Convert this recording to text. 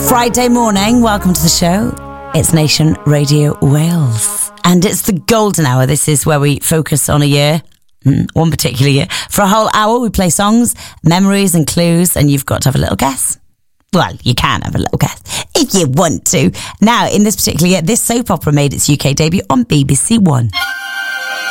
Friday morning, welcome to the show. It's Nation Radio Wales. And it's the golden hour. This is where we focus on a year, one particular year. For a whole hour, we play songs, memories and clues, and you've got to have a little guess. Well, you can have a little guess if you want to. Now, in this particular year, this soap opera made its UK debut on BBC One.